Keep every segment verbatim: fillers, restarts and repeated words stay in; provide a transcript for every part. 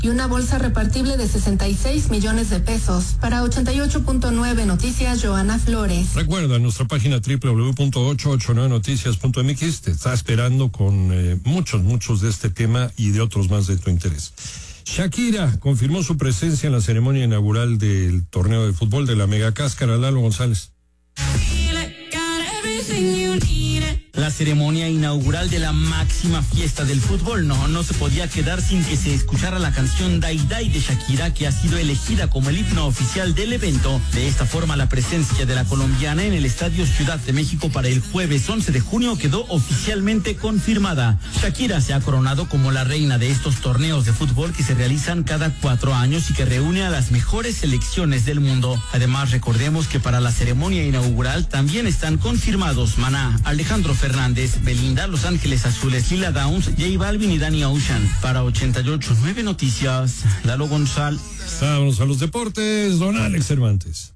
y una bolsa repartible de sesenta y seis millones de pesos. Para ochenta y ocho punto nueve Noticias, Joana Flores. Recuerda, nuestra página doble u doble u doble u punto ochocientos ochenta y nueve noticias punto m x te está esperando con eh, muchos, muchos de este tema y de otros más de tu interés. Shakira confirmó su presencia en la ceremonia inaugural del torneo de fútbol de la Mega Cáscara. Lalo González. La ceremonia inaugural de la máxima fiesta del fútbol no, no se podía quedar sin que se escuchara la canción Dai Dai de Shakira, que ha sido elegida como el himno oficial del evento. De esta forma, la presencia de la colombiana en el Estadio Ciudad de México para el jueves once de junio quedó oficialmente confirmada. Shakira se ha coronado como la reina de estos torneos de fútbol que se realizan cada cuatro años y que reúne a las mejores selecciones del mundo. Además, recordemos que para la ceremonia inaugural también están confirmados Maná, Alejandro Fernández, Belinda, Los Ángeles Azules, Lila Downs, J Balvin y Danny Ocean. Para ochenta y ocho punto nueve Noticias, Lalo González. Vámonos a los deportes, don Alex Cervantes.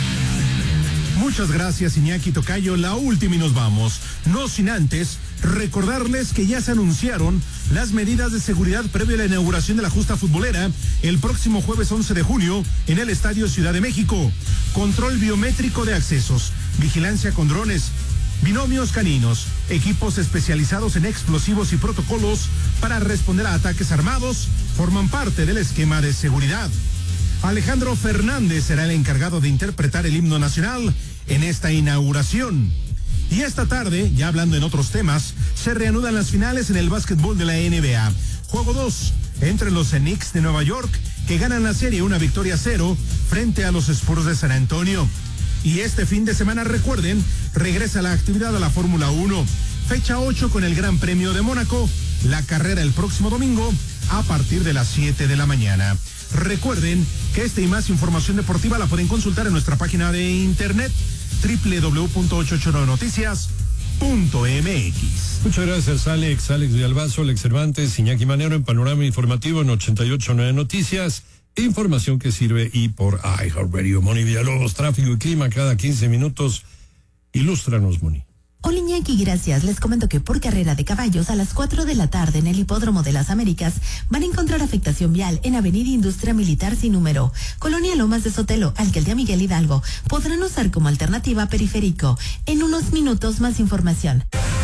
Muchas gracias, Iñaki Tocayo. La última y nos vamos. No sin antes recordarles que ya se anunciaron las medidas de seguridad previo a la inauguración de la justa futbolera el próximo jueves once de junio en el Estadio Ciudad de México. Control biométrico de accesos, vigilancia con drones, binomios caninos, equipos especializados en explosivos y protocolos para responder a ataques armados forman parte del esquema de seguridad. Alejandro Fernández será el encargado de interpretar el himno nacional en esta inauguración. Y esta tarde, ya hablando en otros temas, se reanudan las finales en el básquetbol de la N B A. Juego dos entre los Knicks de Nueva York, que ganan la serie una victoria cero frente a los Spurs de San Antonio. Y este fin de semana, recuerden, regresa la actividad a la Fórmula uno. Fecha ocho con el Gran Premio de Mónaco. La carrera el próximo domingo a partir de las siete de la mañana. Recuerden que esta y más información deportiva la pueden consultar en nuestra página de internet doble u doble u doble u punto ochocientos ochenta y nueve noticias punto m x. Muchas gracias, Alex, Alex Villalbazo, Alex Cervantes, Iñaki Manero en Panorama Informativo en ochenta y ocho punto nueve Noticias. Información que sirve y por iHeartRadio. Moni Villalobos, tráfico y clima cada quince minutos. Ilústranos, Moni. Hola, Iñaki, gracias. Les comento que por carrera de caballos a las cuatro de la tarde en el Hipódromo de las Américas van a encontrar afectación vial en Avenida Industria Militar sin número, Colonia Lomas de Sotelo, Alcaldía Miguel Hidalgo. Podrán usar como alternativa Periférico. En unos minutos más información.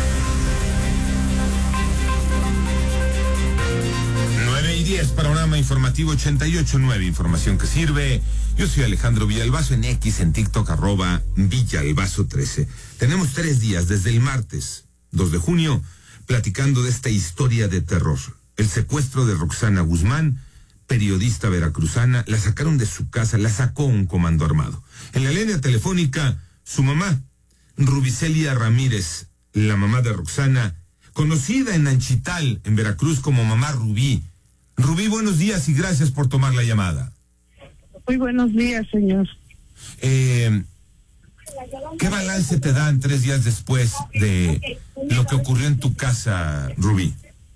nueve y diez, Panorama Informativo ochenta y ocho punto nueve, información que sirve. Yo soy Alejandro Villalbazo en X, en TikTok, arroba Villalbazo trece. Tenemos tres días, desde el martes dos de junio, platicando de esta historia de terror. El secuestro de Roxana Guzmán, periodista veracruzana, la sacaron de su casa, la sacó un comando armado. En la línea telefónica, su mamá, Rubicelia Ramírez, la mamá de Roxana, conocida en Anchital, en Veracruz, como Mamá Rubí. Rubí, buenos días y gracias por tomar la llamada. Muy buenos días, señor. Eh, ¿Qué balance te dan tres días después de lo que ocurrió en tu casa, Rubí?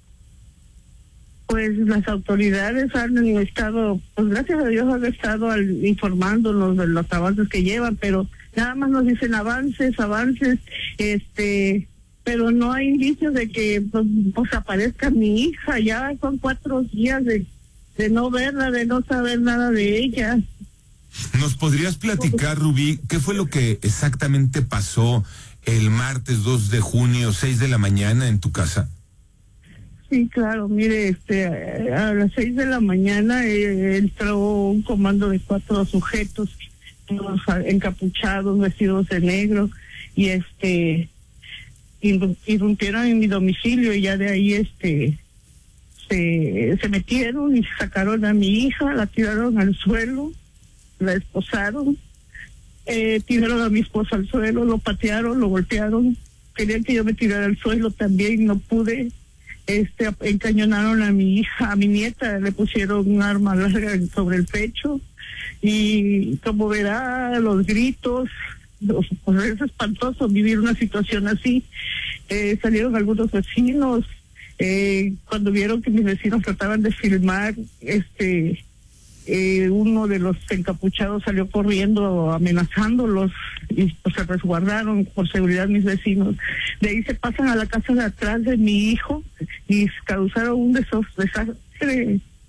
Pues las autoridades han estado, pues gracias a Dios han estado al, informándonos de los avances que llevan, pero nada más nos dicen avances, avances, este, pero no hay indicios de que pues, pues aparezca mi hija. Ya son cuatro días de de no verla, de no saber nada de ella. ¿Nos podrías platicar, Rubí, qué fue lo que exactamente pasó el martes dos de junio, seis de la mañana en tu casa? Sí, claro, mire, este, a las seis de la mañana eh, entró un comando de cuatro sujetos, todos encapuchados, vestidos de negro, y este, irrumpieron en mi domicilio y ya de ahí, este, Se, se metieron y sacaron a mi hija, la tiraron al suelo, la esposaron, eh, tiraron a mi esposo al suelo, lo patearon, lo golpearon, querían que yo me tirara al suelo también, no pude, este, encañonaron a mi hija, a mi nieta, le pusieron un arma larga sobre el pecho, y como verá, los gritos, los, pues es espantoso vivir una situación así. Eh, salieron algunos vecinos. Eh, cuando vieron que mis vecinos trataban de filmar, este, eh, uno de los encapuchados salió corriendo amenazándolos y pues, se resguardaron por seguridad mis vecinos. De ahí se pasan a la casa de atrás de mi hijo y causaron un desastre